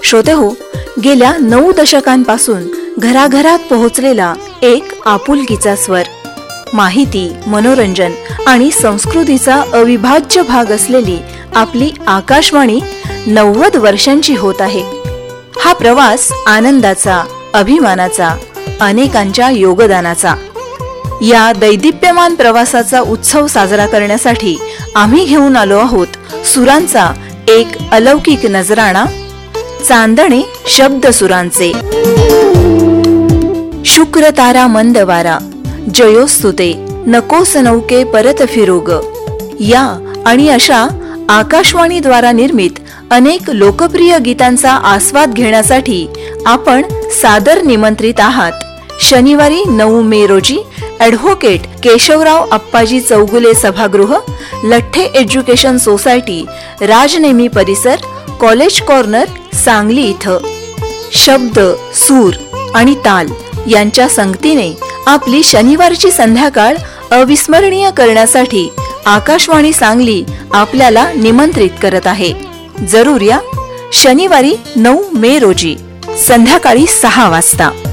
श्रोतेहो, गेल्या 9 दशकांपासून घराघरात पोहोचलेला एक आपुलकीचा स्वर, माहिती, मनोरंजन आणि संस्कृतीचा अविभाज्य भाग असलेली आपली आकाशवाणी 90 वर्षांची होत आहे. हा प्रवास आनंदाचा, अभिमानाचा, अनेकांच्या योगदानाचा. या दैदिप्यमान प्रवासाचा उत्सव साजरा करण्यासाठी आम्ही घेऊन आलो आहोत सुरांचा एक अलौकिक नजराणा, चांदणे शब्द सुरांचे. शुक्र तारा मंद वारा, जयोस्तुते नकोस नौके परत फिरोग, या आणि अशा आकाशवाणीद्वारा निर्मित अनेक लोकप्रिय गीतांचा आस्वाद घेण्यासाठी आपण सादर निमंत्रित आहात. शनिवारी 9 मे रोजी ॲडव्होकेट केशवराव अप्पाजी चौगुले सभागृह, लठ्ठे एज्युकेशन सोसायटी, राजनेमी परिसर, कॉलेज कॉर्नर, सांगली इथं शब्द, सूर आणि ताल यांच्या संगतीने आपली शनिवारची संध्याकाळ अविस्मरणीय करण्यासाठी आकाशवाणी सांगली आपल्याला निमंत्रित करत आहे. जरूर या. शनिवारी 9 मे रोजी संध्याकाळी 6 वाजता.